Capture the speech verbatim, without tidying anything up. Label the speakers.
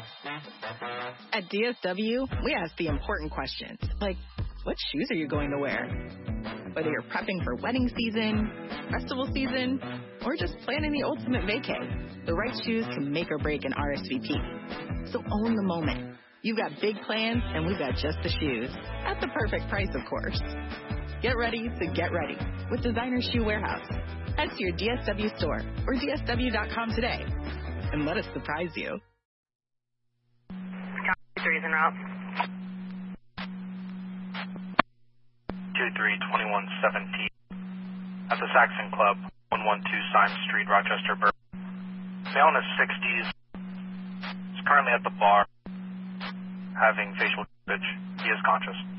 Speaker 1: At D S W, we ask the important questions, like, what shoes are you going to wear? Whether you're prepping for wedding season, festival season, or just planning the ultimate vacay, the right shoes can make or break an R S V P. So own the moment. You've got big plans, and we've got just the shoes. At the perfect price, of course. Get ready to get ready with Designer Shoe Warehouse. Head to your D S W store or D S W dot com today and let us surprise you.
Speaker 2: Three's en route.
Speaker 3: two three two one seventeen at the Saxon Club, one one two Symes Street, Rochester, Berkeley. Male in his sixties. Is currently at the bar, having facial damage. He is conscious.